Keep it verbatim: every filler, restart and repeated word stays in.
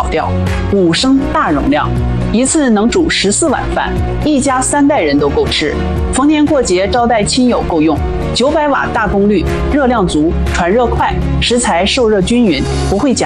调，五升大容量，一次能煮十四碗饭，一家三代人都够吃。逢年过节招待亲友够用。九百瓦大功率，热量足，传热快，食材受热均匀，不会夹。